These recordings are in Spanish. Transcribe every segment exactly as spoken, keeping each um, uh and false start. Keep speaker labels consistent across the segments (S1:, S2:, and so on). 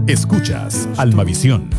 S1: Escuchas Almavisión.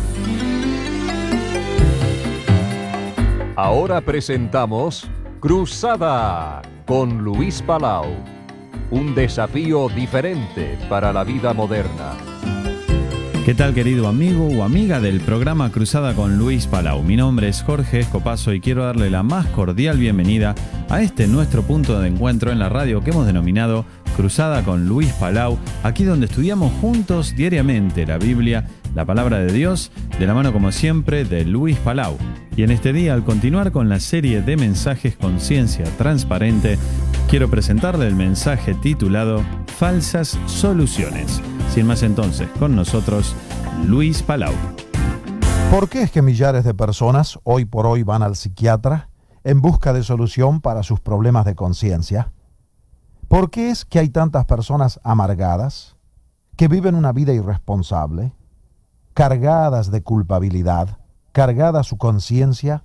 S2: Ahora presentamos Cruzada con Luis Palau. Un desafío diferente para la vida moderna.
S3: ¿Qué tal, querido amigo o amiga del programa Cruzada con Luis Palau? Mi nombre es Jorge Escopazo y quiero darle la más cordial bienvenida a este nuestro punto de encuentro en la radio que hemos denominado Cruzada con Luis Palau, aquí donde estudiamos juntos diariamente la Biblia, la palabra de Dios, de la mano como siempre de Luis Palau. Y en este día, al continuar con la serie de mensajes Conciencia Transparente, quiero presentarle el mensaje titulado Falsas Soluciones. Sin más entonces, con nosotros, Luis Palau.
S4: ¿Por qué es que millares de personas hoy por hoy van al psiquiatra en busca de solución para sus problemas de conciencia? ¿Por qué es que hay tantas personas amargadas, que viven una vida irresponsable, cargadas de culpabilidad, cargada su conciencia?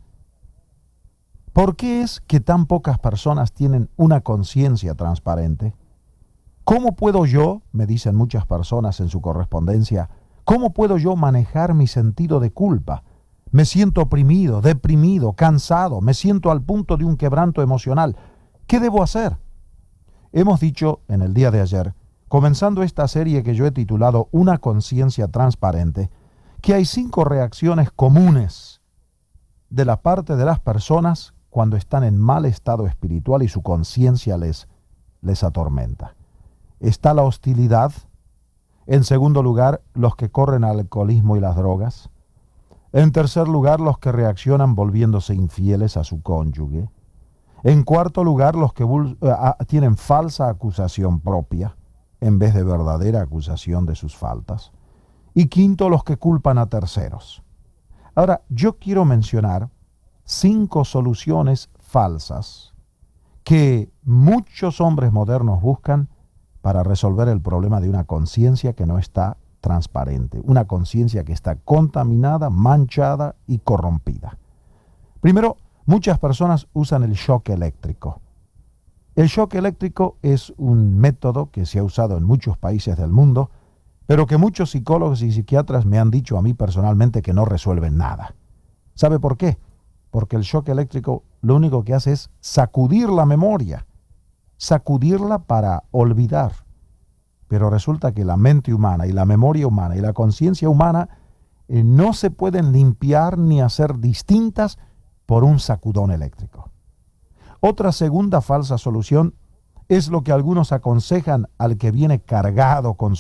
S4: ¿Por qué es que tan pocas personas tienen una conciencia transparente? ¿Cómo puedo yo, me dicen muchas personas en su correspondencia, cómo puedo yo manejar mi sentido de culpa? Me siento oprimido, deprimido, cansado, me siento al punto de un quebranto emocional. ¿Qué debo hacer? Hemos dicho en el día de ayer, comenzando esta serie que yo he titulado Una conciencia transparente, que hay cinco reacciones comunes de la parte de las personas cuando están en mal estado espiritual y su conciencia les, les atormenta. Está la hostilidad, en segundo lugar, los que corren al alcoholismo y las drogas, en tercer lugar, los que reaccionan volviéndose infieles a su cónyuge, en cuarto lugar, los que uh, tienen falsa acusación propia en vez de verdadera acusación de sus faltas, y quinto, los que culpan a terceros. Ahora, yo quiero mencionar cinco soluciones falsas que muchos hombres modernos buscan para resolver el problema de una conciencia que no está transparente, una conciencia que está contaminada, manchada y corrompida. Primero, muchas personas usan el shock eléctrico. El shock eléctrico es un método que se ha usado en muchos países del mundo, pero que muchos psicólogos y psiquiatras me han dicho a mí personalmente que no resuelven nada. ¿Sabe por qué? Porque el shock eléctrico lo único que hace es sacudir la memoria, sacudirla para olvidar. Pero resulta que la mente humana y la memoria humana y la conciencia humana eh, no se pueden limpiar ni hacer distintas por un sacudón eléctrico. Otra segunda falsa solución es lo que algunos aconsejan al que viene cargado con